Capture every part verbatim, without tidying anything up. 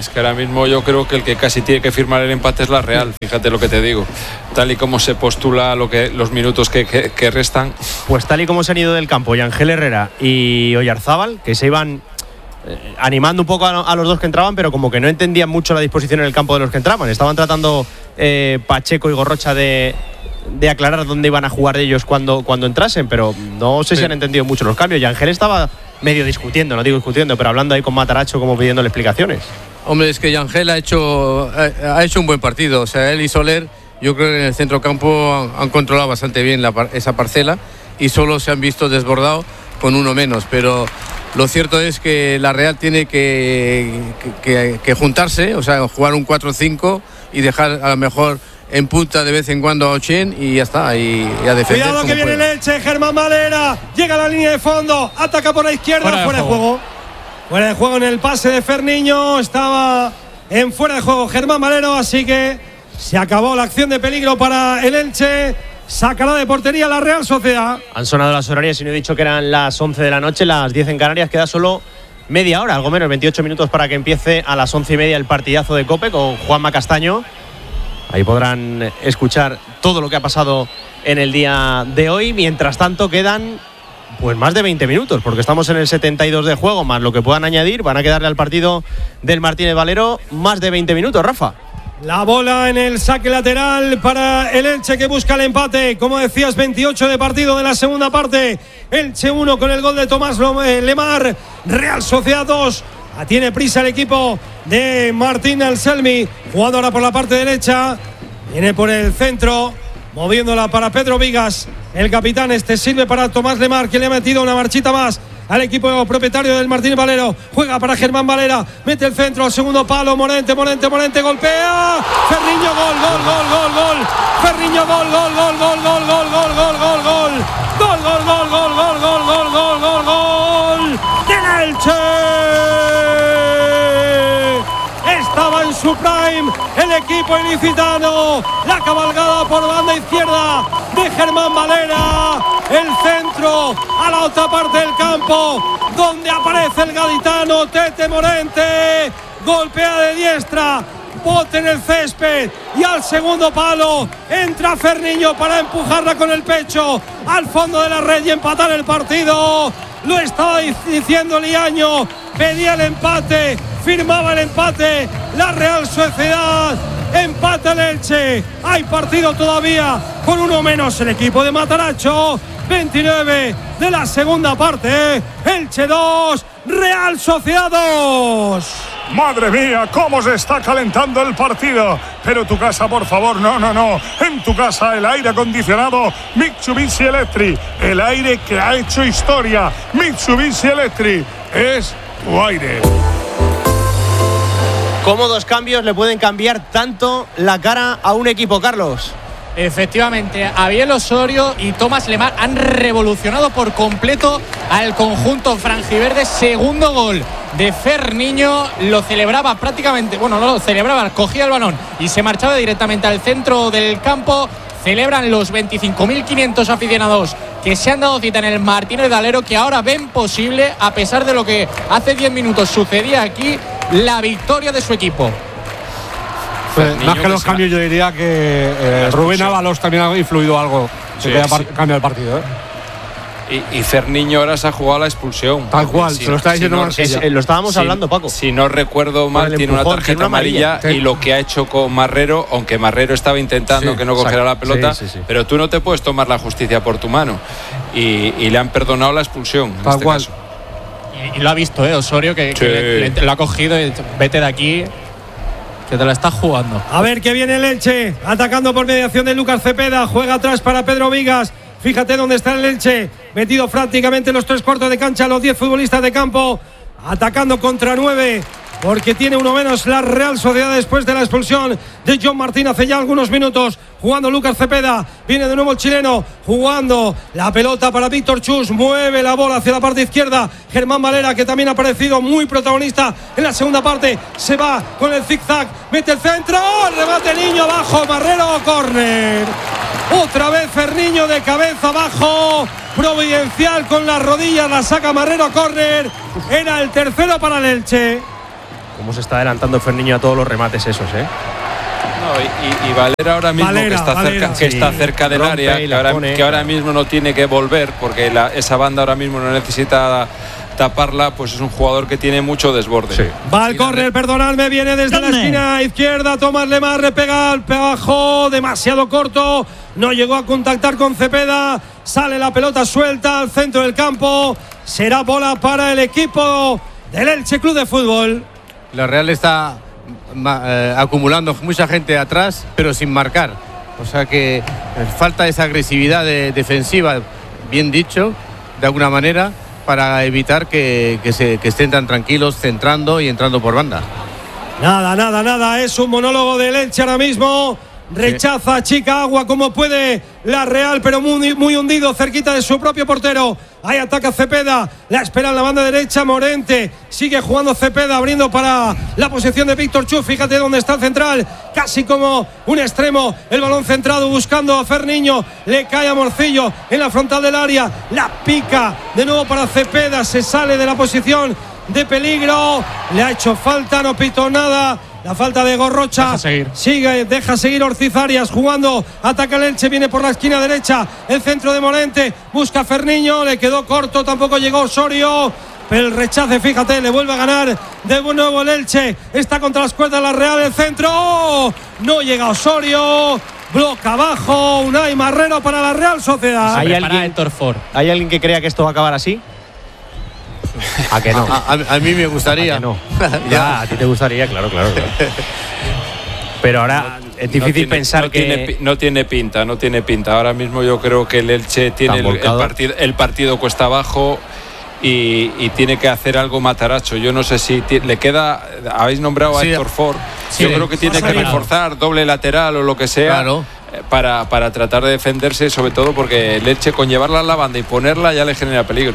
Es que ahora mismo yo creo que el que casi tiene que firmar el empate es la Real, fíjate lo que te digo. Tal y como se postula lo que, los minutos que, que, que restan. Pues tal y como se han ido del campo Yangel Herrera y Oyarzábal, que se iban eh, animando un poco a, a los dos que entraban, pero como que no entendían mucho la disposición en el campo de los que entraban. Estaban tratando eh, Pacheco y Gorrocha de, de aclarar dónde iban a jugar ellos cuando, cuando entrasen, pero no sé sí. si han entendido mucho los cambios. Yangel estaba medio discutiendo, no digo discutiendo, pero hablando ahí con Mataracho como pidiéndole explicaciones. Hombre, es que Yangel ha hecho, ha hecho un buen partido. O sea, él y Soler, yo creo que en el centrocampo han, han controlado bastante bien la, esa parcela y solo se han visto desbordados con uno menos. Pero lo cierto es que la Real tiene que, que, que, que juntarse, o sea, jugar un cuatro cinco y dejar a lo mejor en punta de vez en cuando a Ochen y ya está, y, y a defender. Cuidado que viene el Elche, Germán Valera, llega a la línea de fondo, ataca por la izquierda, fuera, fuera de, juego. de juego. Fuera de juego en el pase de Ferniño, estaba en fuera de juego Germán Valero, así que se acabó la acción de peligro para el Elche. Sacará de portería la Real Sociedad. Han sonado las horarias y no he dicho que eran las once de la noche, las diez en Canarias. Queda solo media hora, algo menos, veintiocho minutos para que empiece a las once y media el partidazo de COPE con Juanma Castaño. Ahí podrán escuchar todo lo que ha pasado en el día de hoy. Mientras tanto quedan pues más de veinte minutos, porque estamos en el setenta y dos de juego, más lo que puedan añadir. Van a quedarle al partido del Martínez Valero más de veinte minutos, Rafa. La bola en el saque lateral para el Elche, que busca el empate. Como decías, veintiocho de partido de la segunda parte. Elche uno con el gol de Tomás Lemar. Real Sociedad dos. Tiene prisa el equipo de Martín Anselmi, jugando ahora por la parte derecha. Viene por el centro, moviéndola para Pedro Vigas. El capitán, este sirve para Tomás Lemar, que le ha metido una marchita más al equipo propietario del Martínez Valero. Juega para Germán Valera, mete el centro al segundo palo. Morente, Morente, Morente, golpea. Ferniño, gol, gol, gol, gol, gol. Ferniño, gol, gol, gol, gol, gol, gol, gol, gol, gol, gol. Gol, gol, gol, gol, gol, gol, gol, gol, gol, gol. ¡Del Elche! Estaba en su prime el equipo ilicitano. La cabalgada por banda izquierda de Germán Valera. El centro a la otra parte del campo, donde aparece el gaditano Tete Morente. Golpea de diestra, bote en el césped y al segundo palo entra Ferniño para empujarla con el pecho al fondo de la red y empatar el partido. Lo estaba diciendo Liaño, pedía el empate, firmaba el empate la Real Sociedad. Empata el Elche, hay partido todavía con uno menos el equipo de Mataracho. veintinueve de la segunda parte, Elche dos, Real Sociedad dos. Madre mía, cómo se está calentando el partido. Pero tu casa, por favor, no, no, no. En tu casa el aire acondicionado Mitsubishi Electric, el aire que ha hecho historia. Mitsubishi Electric es tu aire. ¿Cómo dos cambios le pueden cambiar tanto la cara a un equipo, Carlos? Efectivamente, Abiel Osorio y Tomás Lemar han revolucionado por completo al conjunto franjiverde. Segundo gol de Ferniño, lo celebraba prácticamente, bueno, no lo celebraba, cogía el balón y se marchaba directamente al centro del campo. Celebran los veinticinco mil quinientos aficionados que se han dado cita en el Martínez Valero, que ahora ven posible, a pesar de lo que hace diez minutos sucedía aquí, la victoria de su equipo. Pues, más que los cambios, yo diría que eh, Rubén Ábalos también ha influido algo que sí, sí. Cambia el partido, ¿eh? Y, y Ferniño ahora se ha jugado la expulsión. Tal cual, si, se lo está diciendo si no, Marsella. es, eh, Lo estábamos si, hablando, Paco. Si no recuerdo mal, tiene una tarjeta tiene una amarilla, amarilla sí. Y lo que ha hecho con Marrero, aunque Marrero estaba intentando sí, que no cogiera la pelota, sí, sí, sí. Pero tú no te puedes tomar la justicia por tu mano. Y, y le han perdonado la expulsión. En Tal este cual. Caso. Y, y lo ha visto, ¿eh? Osorio, que, sí. que le, le, lo ha cogido y vete de aquí, que te la estás jugando. A ver que viene el Elche, atacando por mediación de Lucas Cepeda. Juega atrás para Pedro Vigas. Fíjate dónde está el Elche, metido prácticamente en los tres cuartos de cancha, los diez futbolistas de campo, atacando contra nueve, porque tiene uno menos la Real Sociedad después de la expulsión de John Martín hace ya algunos minutos. Jugando Lucas Cepeda, viene de nuevo el chileno, jugando la pelota para Víctor Chus, mueve la bola hacia la parte izquierda. Germán Valera, que también ha aparecido muy protagonista en la segunda parte, se va con el zigzag, mete el centro, remate Niño abajo, Marrero, córner. Otra vez Ferniño de cabeza abajo, providencial con las rodillas, la saca Marrero, córner. Era el tercero para el Elche. Cómo se está adelantando Ferniño a todos los remates esos, ¿eh? No, y, y Valera ahora mismo Valera, que, está, Valera. cerca, que Sí. está cerca del Rompe área, y que la ahora, pone. que ahora mismo no tiene que volver porque la, esa banda ahora mismo no necesita taparla, pues es un jugador que tiene mucho desborde. Sí. Va al córner, perdonadme, viene desde la esquina izquierda. Tomás Lemar repega al pegajo, demasiado corto. No llegó a contactar con Cepeda. Sale la pelota suelta al centro del campo. Será bola para el equipo del Elche Club de Fútbol. La Real está eh, acumulando mucha gente atrás, pero sin marcar. O sea que eh, falta esa agresividad de, defensiva, bien dicho, de alguna manera, para evitar que, que, se, que estén tan tranquilos centrando y entrando por banda. Nada, nada, nada. Es un monólogo del Elche ahora mismo. Rechaza, sí. Chica agua como puede la Real, pero muy, muy hundido, cerquita de su propio portero. Ahí ataca Cepeda, la espera en la banda derecha Morente. Sigue jugando Cepeda, abriendo para la posición de Víctor Chuf. Fíjate dónde está el central, casi como un extremo. El balón centrado buscando a Ferniño. Le cae a Morcillo en la frontal del área. La pica de nuevo para Cepeda. Se sale de la posición de peligro. Le ha hecho falta, no pitó nada. La falta de Gorrocha. Deja seguir. Sigue, deja seguir Ortiz Arias jugando. Ataca el Elche, viene por la esquina derecha. El centro de Morente. Busca a Ferniño. Le quedó corto, tampoco llegó Osorio. Pero el rechace, fíjate, le vuelve a ganar de nuevo el Elche. Está contra las cuerdas la Real, el centro. ¡Oh! No llega Osorio. Bloca abajo. Unai Marrero para la Real Sociedad. ¿Hay Prepara alguien, Héctor Ford. ¿Hay alguien que crea que esto va a acabar así? ¿A que no? A, a, a mí me gustaría. ¿A que no? Ya, a ti te gustaría, claro, claro, claro. Pero ahora es difícil no tiene, pensar no que… Tiene, no tiene pinta, no tiene pinta. Ahora mismo yo creo que el Elche tiene el, el, partido, el partido cuesta abajo y, y tiene que hacer algo Mataracho. Yo no sé si t- le queda… Habéis nombrado a sí, Héctor Ford. Sí, yo creo que tiene que reforzar doble lateral o lo que sea. Claro. Para, para tratar de defenderse, sobre todo porque el Elche con llevarla a la banda y ponerla ya le genera peligro.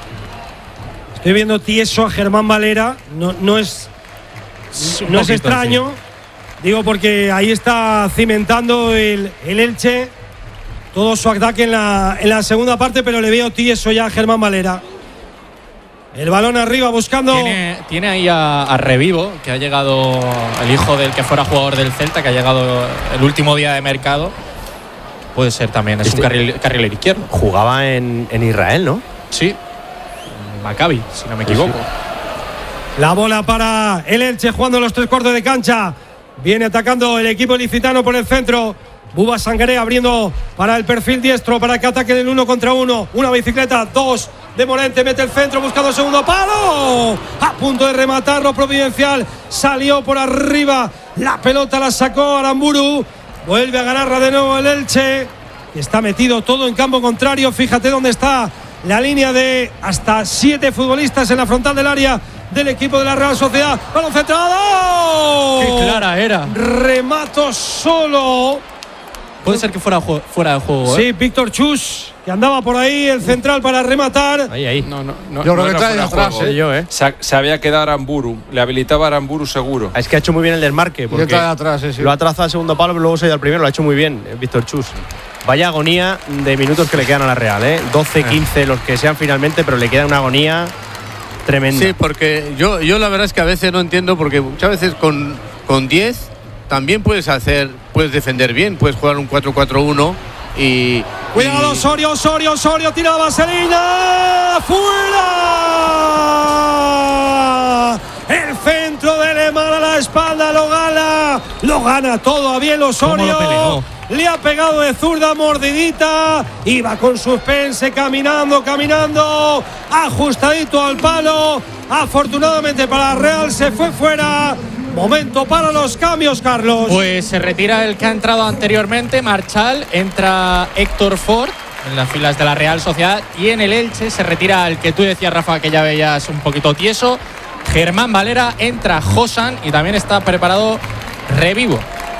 Estoy viendo tieso a Germán Valera. No, no es, no es extraño. Sí. Digo porque ahí está cimentando el, el Elche todo su ataque en la, en la segunda parte, pero le veo tieso ya a Germán Valera. El balón arriba buscando… Tiene, tiene ahí a, a Revivo, que ha llegado el hijo del que fuera jugador del Celta, que ha llegado el último día de mercado. Puede ser también, es este un carril, carrilero izquierdo. Jugaba en, en Israel, ¿no? Sí. Maccabi, si no me equivoco. La bola para el Elche jugando los tres cuartos de cancha. Viene atacando el equipo licitano por el centro. Buba Sangaré abriendo para el perfil diestro para que ataquen el uno contra uno. Una bicicleta, dos de Morente, mete el centro buscando el segundo palo. A punto de rematarlo Providencial. Salió por arriba. La pelota la sacó Aramburu. Vuelve a ganarla de nuevo el Elche. Está metido todo en campo contrario. Fíjate dónde está la línea de hasta siete futbolistas en la frontal del área del equipo de la Real Sociedad. ¡Balón centrado! ¡Qué clara era! Remato solo. Puede ser que fuera, fuera de juego, Sí, ¿eh? Víctor Chus, que andaba por ahí, el central para rematar. Ahí, ahí. No, no, no, yo creo no que está ahí atrás, juego. eh, yo, ¿eh? Se, se había quedado Aramburu. Le habilitaba Aramburu seguro. Es que ha hecho muy bien el desmarque. Porque está de atrás, sí, sí. Lo ha trazado al segundo palo, pero luego se ha ido al primero. Lo ha hecho muy bien, Víctor Chus. Vaya agonía de minutos que le quedan a la Real, ¿eh? doce, quince, los que sean finalmente, pero le queda una agonía tremenda. Sí, porque yo, yo la verdad es que a veces no entiendo, porque muchas veces con, con diez también puedes hacer, puedes defender bien, puedes jugar un cuatro cuatro uno y… Cuidado, y… Osorio, Osorio, Osorio, tira la vaselina. ¡Fuera! El centro de Lemar a la espalda, lo gana. Lo gana todavía el Osorio. Le ha pegado de zurda, mordidita. Iba con suspense, caminando, caminando. Ajustadito al palo. Afortunadamente para Real se fue fuera. Momento para los cambios, Carlos. Pues se retira el que ha entrado anteriormente, Marchal. Entra Héctor Ford en las filas de la Real Sociedad. Y en el Elche se retira el que tú decías, Rafa, que ya veías un poquito tieso, Germán Valera. Entra Josan y también está preparado Revivo.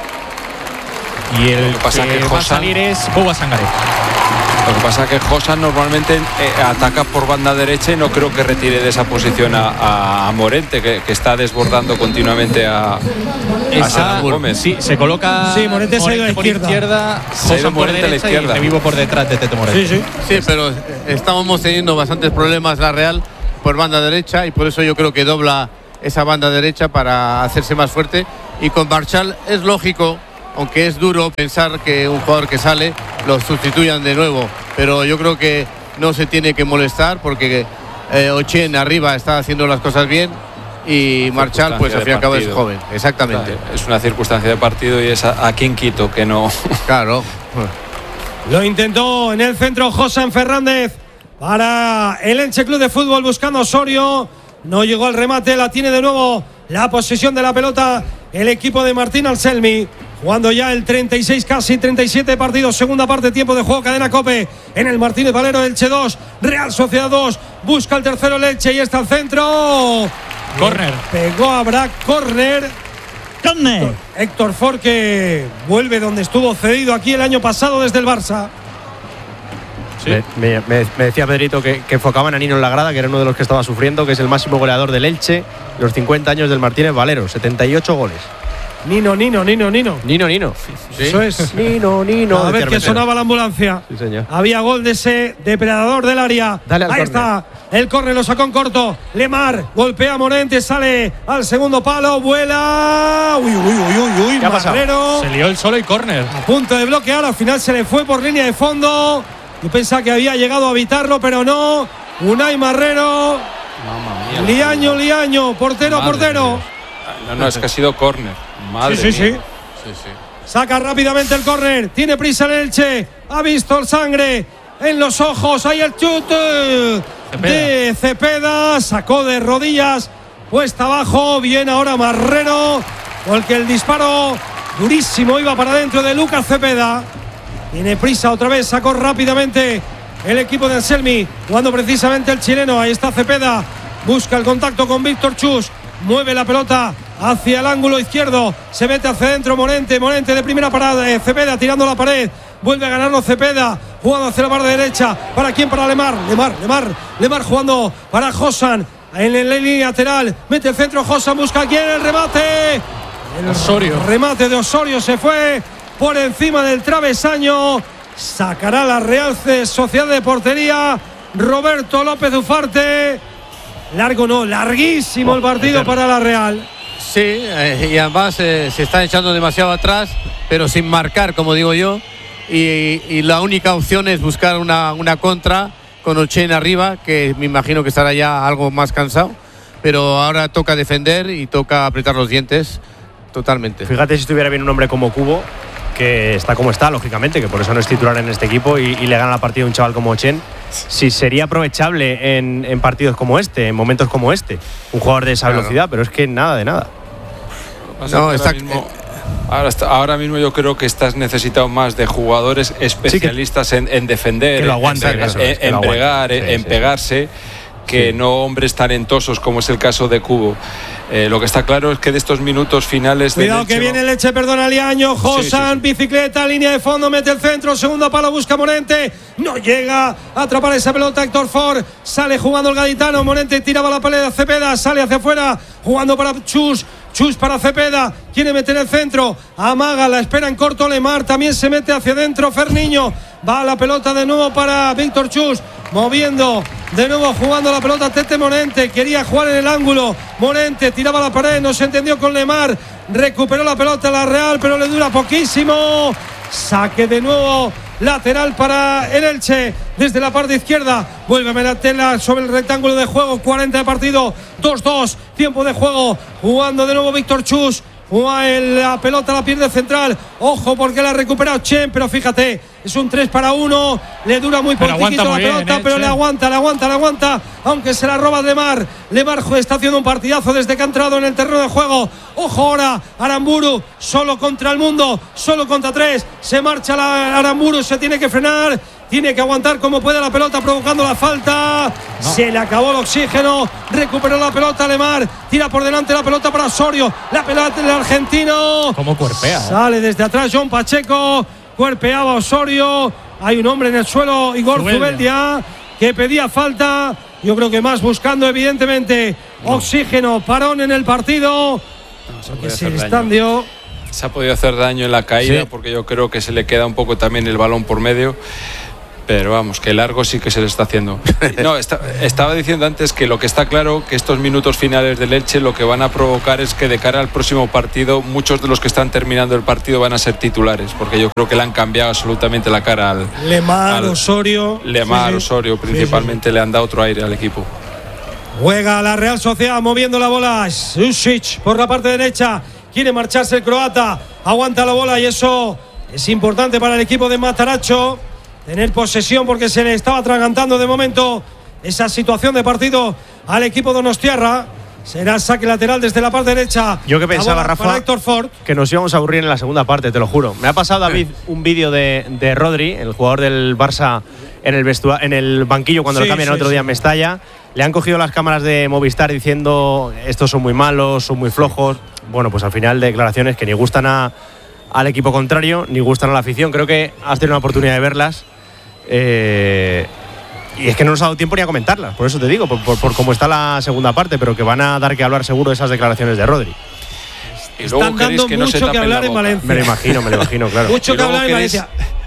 Y el Lo que pasa que, que va a Josan- salir es Buba Sangaré. Lo que pasa es que Josan normalmente eh, ataca por banda derecha y no creo que retire de esa posición a, a Morente, que, que está desbordando continuamente a, a Esa- Sergio Gómez. Sí, se coloca Sí, Morente se ha ido a la por izquierda. izquierda, Se ha ido Josan por Morente a la derecha izquierda. y Revivo por detrás de Tete Morente. Sí, sí. Sí, pero estábamos teniendo bastantes problemas la Real por banda derecha y por eso yo creo que dobla esa banda derecha para hacerse más fuerte. Y con Marchal es lógico, aunque es duro pensar que un jugador que sale lo sustituyan de nuevo, pero yo creo que no se tiene que molestar porque eh, Ochen arriba está haciendo las cosas bien y Marchal pues al fin y al cabo es joven. Exactamente. Claro, es una circunstancia de partido y es a, a quien quito que no. Claro. Lo intentó en el centro Josan Fernández para el Elche Club de Fútbol buscando a Osorio. No llegó al remate, la tiene de nuevo la posesión de la pelota el equipo de Martín Anselmi. Jugando ya el treinta y seis, casi treinta y siete partidos. Segunda parte, tiempo de juego, cadena COPE. En el Martínez Valero, Elche dos, Real Sociedad dos. Busca el tercero el Elche y está el centro. Córner. Pegó a Brac, córner. Héctor, Héctor Ford, que vuelve donde estuvo cedido aquí el año pasado desde el Barça. Sí. Me, me, me decía Pedrito que, que enfocaban a Nino en la grada, que era uno de los que estaba sufriendo, que es el máximo goleador del Elche, los cincuenta años del Martínez Valero, setenta y ocho goles. Nino, Nino, Nino, Nino. Nino, Nino. ¿Sí? Eso es. Nino, Nino. A ver que sonaba la ambulancia. Sí, señor. Había gol de ese depredador del área. Dale al Ahí córner. está. El córner lo sacó en corto. Lemar golpea a Morente, sale al segundo palo, vuela. Uy, uy, uy, uy, uy. ¿Qué ha pasado? Marrero. Se lió el solo y córner. A punto de bloquear, al final se le fue por línea de fondo. Yo pensaba que había llegado a evitarlo, pero no. Unai Marrero. Mamma mía. Liaño, Liaño. Portero, Madre portero. mía. No, no, es que ha sido córner. Madre Sí, sí, mía. sí. Sí, sí. Saca rápidamente el córner. Tiene prisa el Elche. Ha visto el sangre en los ojos. Ahí el chute de Cepeda. Sacó de rodillas. Puesta abajo. Bien ahora Marrero. Porque el disparo durísimo iba para adentro de Lucas Cepeda. Tiene prisa otra vez. Sacó rápidamente el equipo de Anselmi. Jugando precisamente el chileno. Ahí está Cepeda. Busca el contacto con Víctor Chus. Mueve la pelota hacia el ángulo izquierdo. Se mete hacia adentro Morente. Morente de primera parada. Eh, Cepeda tirando la pared. Vuelve a ganarlo Cepeda. Jugando hacia la barra derecha. ¿Para quién? Para Lemar. Lemar, Lemar. Lemar jugando para Josan. En la línea lateral. Mete el centro. Josan busca a quién. El remate. El Osorio. remate de Osorio se fue por encima del travesaño. Sacará la Real Sociedad de portería. Roberto López Ufarte. Largo no, larguísimo oh, el partido para la Real. Sí, eh, y además eh, se están echando demasiado atrás, pero sin marcar, como digo yo. Y, y la única opción es buscar una, una contra con Ochen arriba, que me imagino que estará ya algo más cansado. Pero ahora toca defender y toca apretar los dientes totalmente. Fíjate si estuviera bien un hombre como Cubo, que está como está, lógicamente, que por eso no es titular en este equipo y, y le gana la partida a un chaval como Ochen. Si sería aprovechable en, en partidos como este, en momentos como este, un jugador de esa claro. velocidad, pero es que nada de nada. No, ahora, está, mismo, ahora, está, ahora mismo yo creo que estás necesitado más de jugadores especialistas sí que, en, en defender, que lo aguanten, en, en, en, en bregar, sí, en sí. pegarse, que sí. no hombres talentosos como es el caso de Cubo. Eh, lo que está claro es que de estos minutos finales. Cuidado que viene el Elche, perdona Liaño. Josan, sí, sí, sí. bicicleta, línea de fondo, mete el centro, segundo palo, busca Morente. No llega a atrapar esa pelota Héctor Ford. Sale jugando el gaditano. Morente tiraba la pared a Cepeda, sale hacia afuera, jugando para Chus. Chus para Cepeda, quiere meter el centro, amaga, la espera en corto Lemar, también se mete hacia adentro Ferniño, va la pelota de nuevo para Víctor Chus, moviendo, de nuevo jugando la pelota Tete Morente, quería jugar en el ángulo, Morente tiraba la pared, no se entendió con Lemar, recuperó la pelota la Real, pero le dura poquísimo, saque de nuevo lateral para el Elche desde la parte izquierda, vuelve a meterla sobre el rectángulo de juego, cuarenta de partido, dos dos, tiempo de juego, jugando de nuevo Víctor Chus, la pelota la pierde central, ojo porque la ha recuperado Chen, pero fíjate, es un tres para uno, le dura muy poquito la pelota, bien, eh, pero Chen. le aguanta, le aguanta, le aguanta, aunque se la roba Lemar, Lemar está haciendo un partidazo desde que ha entrado en el terreno de juego, ojo ahora, Aramburu, solo contra el mundo, solo contra tres, se marcha la Aramburu, se tiene que frenar, tiene que aguantar como puede la pelota provocando la falta, no. se le acabó el oxígeno, recuperó la pelota Lemar, tira por delante la pelota para Osorio, la pelota del argentino, como cuerpea, ¿eh? sale desde atrás John Pacheco, cuerpeaba Osorio, hay un hombre en el suelo, Igor Zubeldia, Zubeldia que pedía falta, yo creo que más buscando evidentemente no. oxígeno, parón en el partido, no se, se están dio. Se ha podido hacer daño en la caída, sí. porque yo creo que se le queda un poco también el balón por medio. pero vamos, que largo sí que se le está haciendo. No, está, estaba diciendo antes que lo que está claro, que estos minutos finales del Elche lo que van a provocar es que de cara al próximo partido, muchos de los que están terminando el partido van a ser titulares, porque yo creo que le han cambiado absolutamente la cara al Lemar, al, Osorio. Lemar, sí, sí. Osorio, principalmente, sí, sí. Le han dado otro aire al equipo. Juega la Real Sociedad moviendo la bola. Susic por la parte derecha. Quiere marcharse el croata. Aguanta la bola y eso es importante para el equipo de Mataracho. Tener posesión porque se le estaba atragantando de momento esa situación de partido al equipo donostiarra. Será saque lateral desde la parte derecha. Yo que pensaba, Rafa, que nos íbamos a aburrir en la segunda parte, te lo juro. Me ha pasado, David, un vídeo de, de Rodri, el jugador del Barça, en el, vestua- en el banquillo cuando sí, lo cambian sí, el otro día sí. en Mestalla. Le han cogido las cámaras de Movistar diciendo estos son muy malos, son muy flojos. Bueno, pues al final declaraciones que ni gustan a, al equipo contrario, ni gustan a la afición. Creo que has tenido una oportunidad de verlas. Eh, y es que no nos ha dado tiempo ni a comentarlas, por eso te digo, por, por, por cómo está la segunda parte, pero que van a dar que hablar seguro de esas declaraciones de Rodri. Y luego Están dando que mucho no se que hablar en Valencia. Me lo imagino, me lo imagino, claro. Mucho que hablar en Valencia.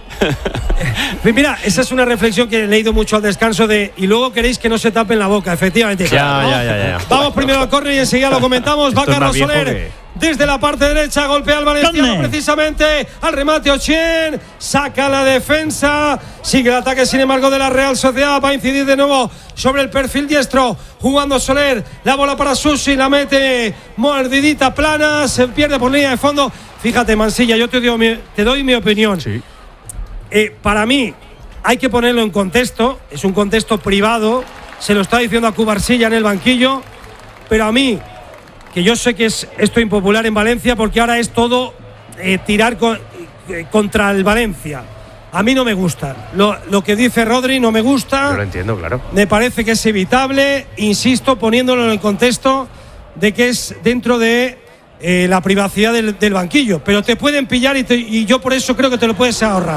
Mira, esa es una reflexión que he leído mucho al descanso de y luego queréis que no se tapen la boca, efectivamente. Ya, ¿no? ya, ya, ya. Vamos primero al córner y enseguida lo comentamos. Va Carlos Soler que... desde la parte derecha, golpea al valenciano precisamente al remate Ochien, saca la defensa, sigue el ataque sin embargo de la Real Sociedad, va a incidir de nuevo sobre el perfil diestro, jugando Soler, la bola para Susi, la mete mordidita plana, se pierde por línea de fondo. Fíjate, Mansilla, yo te, digo, te doy mi opinión. Sí. Eh, para mí hay que ponerlo en contexto, es un contexto privado, se lo está diciendo a Cubarsilla en el banquillo, pero a mí, que yo sé que es esto impopular en Valencia porque ahora es todo eh, tirar con, eh, contra el Valencia, a mí no me gusta, lo, lo que dice Rodri no me gusta. Yo lo entiendo, claro. Me parece que es evitable, insisto, poniéndolo en el contexto de que es dentro de eh, la privacidad del, del banquillo, pero te pueden pillar y, te, y yo por eso creo que te lo puedes ahorrar.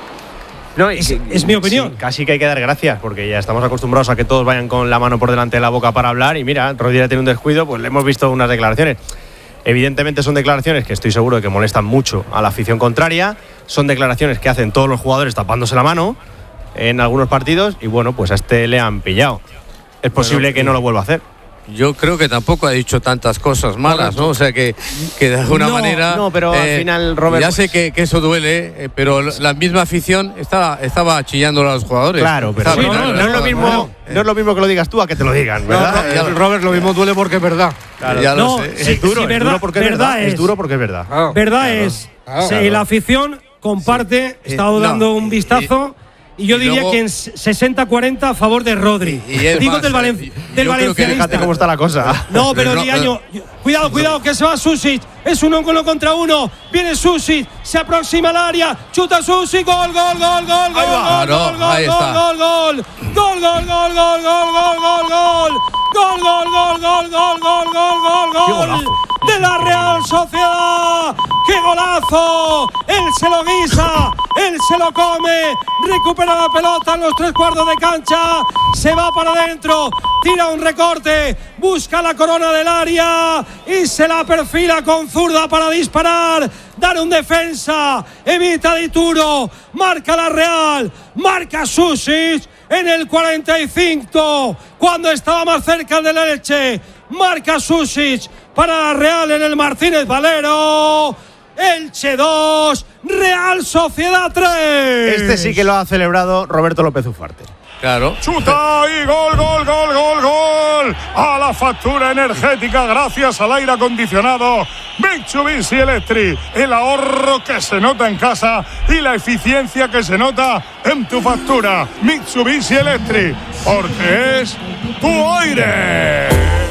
No, y, es, es mi opinión. Sí, casi que hay que dar gracias porque ya estamos acostumbrados a que todos vayan con la mano por delante de la boca para hablar y mira, Rodri tiene un descuido, pues le hemos visto unas declaraciones. Evidentemente son declaraciones que estoy seguro de que molestan mucho a la afición contraria, son declaraciones que hacen todos los jugadores tapándose la mano en algunos partidos y bueno, pues a este le han pillado. Es posible bueno, que no lo vuelva a hacer. Yo creo que tampoco ha dicho tantas cosas malas, ¿no? O sea, que, que de alguna no, manera… No, pero eh, al final, Robert… Ya sé que, que eso duele, eh, pero la misma afición estaba, estaba chillando a los jugadores. Claro, pero sí, no, no, no, es lo mismo, no, no es lo mismo que lo digas tú a que te lo digan, ¿verdad? No, no, Robert, lo mismo duele porque es verdad. Claro, ya no, lo sé. Sí, es duro, sí, verdad, es duro porque es verdad. Es, es duro porque es verdad. Ah, verdad claro, es. claro, Sí, claro. La afición comparte, he estado no, dando un vistazo… Y yo y diría luego, que en sesenta cuarenta a favor de Rodri. Y, y Digo más, del, valen, yo, del yo valencianista. Fíjate cómo está la cosa. No, pero, pero Diaño, no, cuidado, cuidado, que se va Susic. Es un uno contra uno. Viene Susic, se aproxima al área. Chuta Susic, gol, gol, gol, gol, gol, gol, gol, gol, gol, gol, gol, gol, gol, gol, gol, gol, gol, gol. Gol, gol, gol, gol, gol, gol, gol, gol, gol de la Real Sociedad. ¡Qué golazo! Él se lo guisa, él se lo come, recupera la pelota en los tres cuartos de cancha, se va para adentro, tira un recorte, busca la corona del área y se la perfila con zurda para disparar. Dar un defensa, evita Dituro, marca la Real, marca Susic en el cuarenta y cinco, cuando estaba más cerca el del Elche, marca Susic para la Real en el Martínez Valero. Elche dos, Real Sociedad tres. Este sí que lo ha celebrado Roberto López Ufarte. Claro. Chuta y gol, gol, gol, gol, gol. A la factura energética gracias al aire acondicionado Mitsubishi Electric. El ahorro que se nota en casa y la eficiencia que se nota en tu factura. Mitsubishi Electric, porque es tu aire.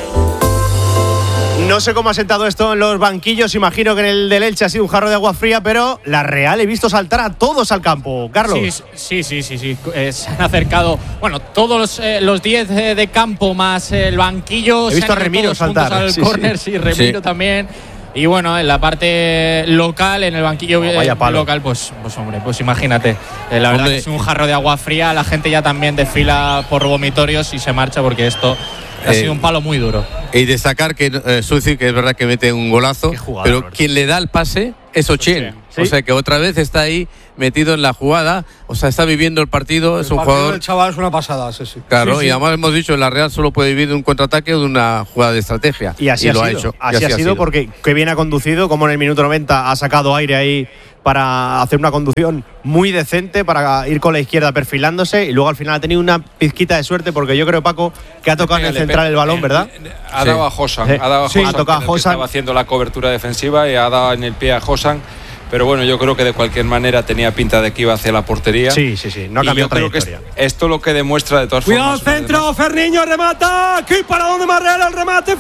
No sé cómo ha sentado esto en los banquillos. Imagino que en el del Elche ha sido un jarro de agua fría, pero la Real he visto saltar a todos al campo. Carlos. Sí, sí, sí, sí, sí. Eh, se han acercado, bueno, todos los diez eh, de campo más el banquillo. He visto a Remiro saltar al sí, córner, sí, sí, Remiro sí. también. Y bueno, en la parte local, en el banquillo oh, eh, local, pues, pues hombre, pues imagínate. Eh, la verdad que es un jarro de agua fría. La gente ya también desfila por vomitorios y se marcha porque esto ha sido un palo muy duro. Y destacar que eh, Susi, que es verdad que mete un golazo, jugador, pero quien le da el pase es Ochien. ¿Sí? O sea que otra vez está ahí metido en la jugada, o sea, está viviendo el partido, el es un partido jugador. El chaval es una pasada, sí, sí. Claro, sí, sí. y además hemos dicho, la Real solo puede vivir de un contraataque o de una jugada de estrategia. Y así y ha lo sido. ha hecho. Así, así ha ha sido, sido porque que bien ha conducido, como en el minuto noventa ha sacado aire ahí para hacer una conducción muy decente, para ir con la izquierda perfilándose, y luego al final ha tenido una pizquita de suerte, porque yo creo, Paco, que ha tocado en el central el balón, ¿verdad? Ha dado a Josan, Sí. ha dado a Sí, Josan, ha tocado a que Josan. estaba haciendo la cobertura defensiva y ha dado en el pie a Josan. Pero bueno, yo creo que de cualquier manera tenía pinta de que iba hacia la portería. Sí, sí, sí, no ha Y cambiado yo creo que trayectoria. es- esto lo que demuestra de todas Cuidado formas. al centro, Ferniño remata. ¿Qué para dónde Marrero? El remate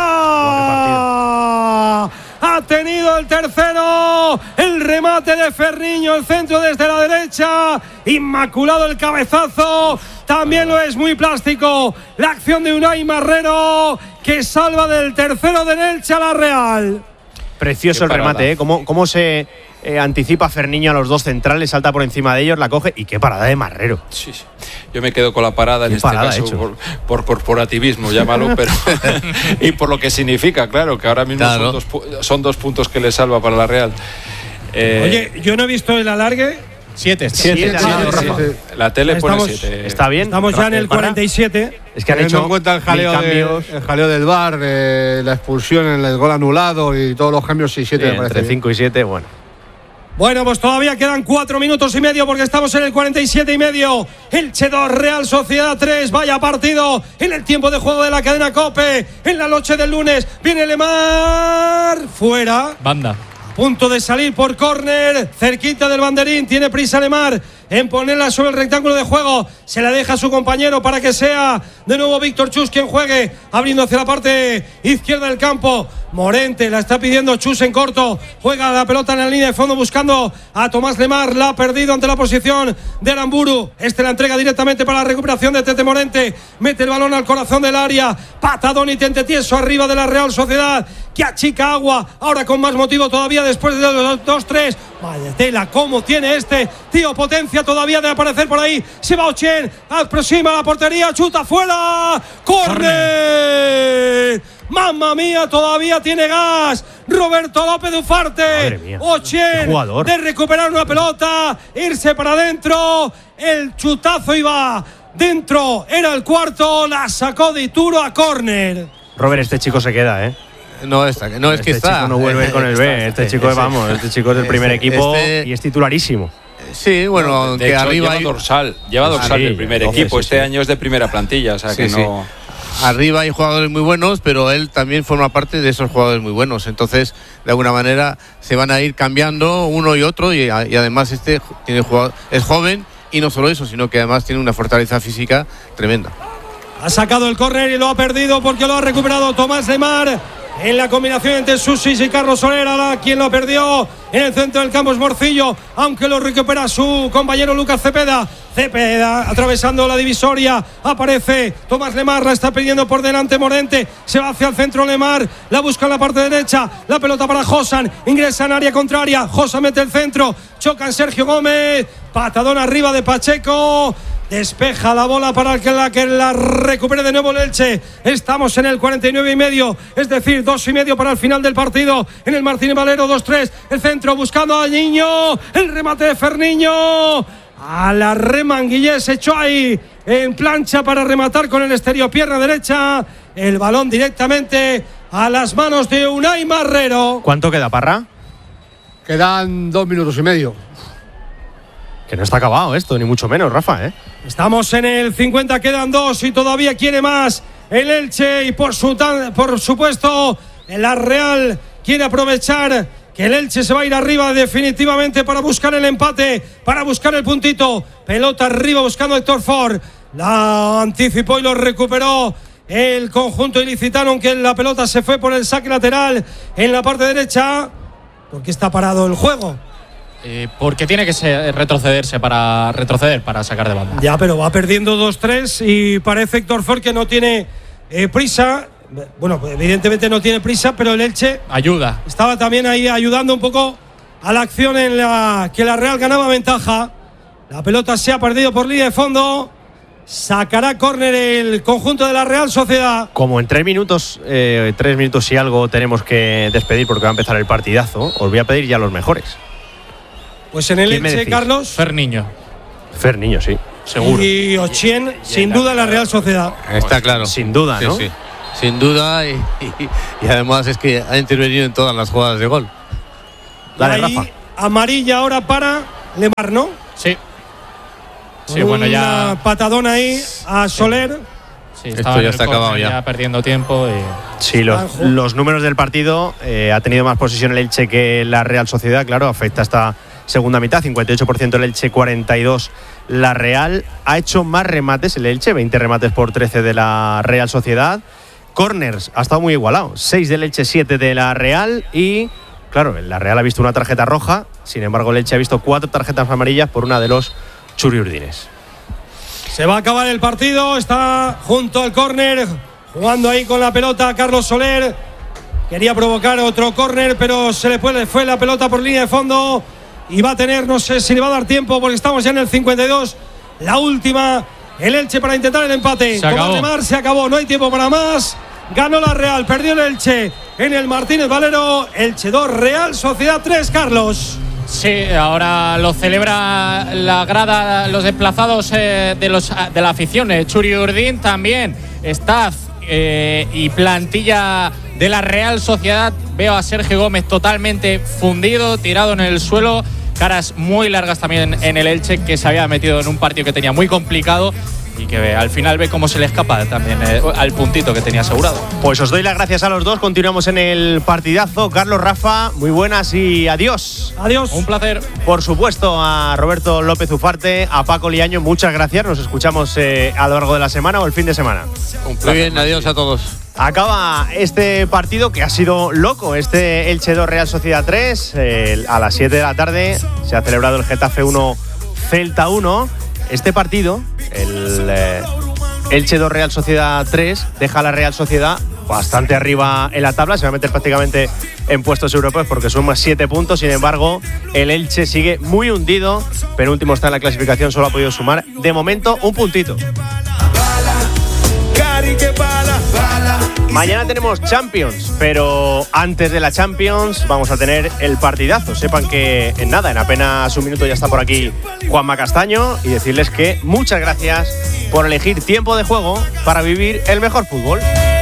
fuera. Ha tenido el tercero. El remate de Ferniño, el centro desde la derecha. Inmaculado el cabezazo. También lo es muy plástico. La acción de Unai Marrero, que salva del tercero del Elche a la Real. Precioso Qué el parada. remate, ¿eh? Cómo, cómo se eh, anticipa Ferniño a los dos centrales, salta por encima de ellos, la coge, y qué parada de Marrero. Sí, sí. Yo me quedo con la parada en Qué este parada caso ha hecho. por, por corporativismo, llámalo, pero y por lo que significa, claro, que ahora mismo Claro. son, dos, pu- son dos puntos que le salva para la Real. Eh, Oye, yo no he visto el alargue. Siete. Siete, Siete, siete, siete, Rafa. siete. la tele pone Estamos- siete. Está bien. Estamos ya en el Parra. cuarenta y siete. Es que han Teniendo hecho en cuenta el mil jaleo, de- cambios. el jaleo del V A R, eh, la expulsión, el gol anulado y todos los cambios, seis siete Sí, me parece. entre bien. cinco y siete, bueno. Bueno, pues todavía quedan cuatro minutos y medio porque estamos en el cuarenta y siete y medio. Elche dos, Real Sociedad tres. Vaya partido en el tiempo de juego de la cadena COPE. En la noche del lunes viene Lemar. Fuera. Banda. Punto de salir por córner. Cerquita del banderín. Tiene prisa Lemar en ponerla sobre el rectángulo de juego. Se la deja a su compañero para que sea de nuevo Víctor Chus quien juegue, abriendo hacia la parte izquierda del campo. Morente la está pidiendo Chus en corto. Juega la pelota en la línea de fondo buscando a Tomás Lemar. La ha perdido ante la posición de Aramburu. Este la entrega directamente para la recuperación de Tete Morente. Mete el balón al corazón del área. Patadón y tente tieso arriba de la Real Sociedad, que achica agua. Ahora con más motivo todavía después de los dos tres. Vaya tela, cómo tiene este tío potencia todavía de aparecer por ahí. Se va Ochen, aproxima la portería, chuta fuera. ¡Córner! ¡Mamma mía! Todavía tiene gas. Roberto López de Madre Ufarte. mía, qué Ochen jugador. de recuperar una pelota, irse para adentro. El chutazo iba dentro. Era el cuarto. La sacó de Ituro a córner. Robert, este chico se queda, ¿eh? No, está, no es este que está. chico no vuelve con el B. Este chico, Ese- vamos, este chico es del primer este- equipo este- y es titularísimo. Sí, bueno, de que hecho, arriba lleva hay, dorsal, lleva dorsal sí, del primer doce, equipo. sí, este sí. año es de primera plantilla, o sea Sí, que sí. no. arriba hay jugadores muy buenos, pero él también forma parte de esos jugadores muy buenos. Entonces, de alguna manera, se van a ir cambiando uno y otro, y, y además este tiene jugador, es joven, y no solo eso, sino que además tiene una fortaleza física tremenda. Ha sacado el córner y lo ha perdido porque lo ha recuperado Tomás Lemar. En la combinación entre Susis y Carlos Solera, quien lo perdió en el centro del campo es Morcillo, aunque lo recupera su compañero Lucas Cepeda. Cepeda atravesando la divisoria, aparece Tomás Lemar, la está pidiendo por delante Morente, se va hacia el centro Lemar, la busca en la parte derecha, la pelota para Josan, ingresa en área contraria, Josan mete el centro, choca en Sergio Gómez, patadón arriba de Pacheco. Despeja la bola para que la, que la recupere de nuevo el Elche. Estamos en el cuarenta y nueve y medio, es decir, dos y medio para el final del partido. En el Martínez Valero, dos tres. El centro buscando a Niño. El remate de Ferniño. A la remanguillé se echó ahí en plancha para rematar con el exterior, pierna derecha. El balón directamente a las manos de Unai Marrero. ¿Cuánto queda, Parra? Quedan dos minutos y medio. Que no está acabado esto, ni mucho menos, Rafa, ¿eh? Estamos en el cincuenta, quedan dos y todavía quiere más el Elche y por, su, por supuesto la Real quiere aprovechar que el Elche se va a ir arriba definitivamente para buscar el empate, para buscar el puntito. Pelota arriba buscando a Héctor Ford, la anticipó y lo recuperó el conjunto ilicitano, aunque la pelota se fue por el saque lateral en la parte derecha, porque está parado el juego. Eh, porque tiene que ser, retrocederse para retroceder para sacar de banda. Ya, pero va perdiendo dos tres y parece Héctor Ford que no tiene eh, prisa. Bueno, evidentemente no tiene prisa, pero el Elche ayuda. Estaba también ahí ayudando un poco a la acción en la que la Real ganaba ventaja. La pelota se ha perdido por línea de fondo. Sacará córner el conjunto de la Real Sociedad. Como en tres minutos, eh, tres minutos y algo tenemos que despedir porque va a empezar el partidazo, os voy a pedir ya los mejores. Pues en el Elche, Carlos. Ferniño. Ferniño, sí, seguro. Y Ochien, sin duda, en la Real Sociedad. Está claro. Sin duda, ¿no? Sí, sí. Sin duda, y, y, y además es que ha intervenido en todas las jugadas de gol. Dale, Ahí, Rafa. amarilla ahora para Lemar, ¿no? Sí. Sí, Con bueno, ya. Una patadón ahí a Soler. Sí, Esto ya está acabado ya. ya. Perdiendo tiempo. Y… Sí, los, los números del partido, eh, ha tenido más posesión el Elche que la Real Sociedad, claro, afecta esta segunda mitad, cincuenta y ocho por ciento el Elche, cuarenta y dos la Real. Ha hecho más remates el Elche, veinte remates por trece de la Real Sociedad. Corners, ha estado muy igualado, seis del Elche, siete de la Real. Y claro, la Real ha visto una tarjeta roja, sin embargo el Elche ha visto cuatro tarjetas amarillas por una de los churiurdines. Se va a acabar el partido, está junto al córner, jugando ahí con la pelota Carlos Soler. Quería provocar otro córner, pero se le fue, fue la pelota por línea de fondo. Y va a tener, no sé si le va a dar tiempo, porque estamos ya en el cincuenta y dos. La última, el Elche para intentar el empate. Se acabó. Mar, se acabó, no hay tiempo para más. Ganó la Real, perdió el Elche en el Martínez Valero. Elche dos, Real Sociedad tres, Carlos. Sí, ahora lo celebra la grada, los desplazados eh, de, los, de la afición. Eh, Churi Urdín también, staff eh, y plantilla de la Real Sociedad. Veo a Sergio Gómez totalmente fundido, tirado en el suelo. Caras muy largas también en el Elche, que se había metido en un partido que tenía muy complicado y que ve, al final ve cómo se le escapa también eh, al puntito que tenía asegurado. Pues os doy las gracias a los dos. Continuamos en el partidazo. Carlos, Rafa, muy buenas y adiós. Adiós. Un placer. Por supuesto, a Roberto López Ufarte, a Paco Liaño, muchas gracias. Nos escuchamos eh, a lo largo de la semana o el fin de semana. Un placer. Muy bien, adiós a todos. Acaba este partido que ha sido loco, este Elche dos Real Sociedad tres. Eh, a las siete de la tarde se ha celebrado el Getafe uno Celta uno. Este partido, el eh, Elche dos Real Sociedad tres, deja a la Real Sociedad bastante arriba en la tabla. Se va a meter prácticamente en puestos europeos porque suma siete puntos. Sin embargo, el Elche sigue muy hundido. Penúltimo está en la clasificación, solo ha podido sumar de momento un puntito. Mañana tenemos Champions, pero antes de la Champions vamos a tener el partidazo. Sepan que en nada, en apenas un minuto ya está por aquí Juanma Castaño, y decirles que muchas gracias por elegir Tiempo de Juego para vivir el mejor fútbol.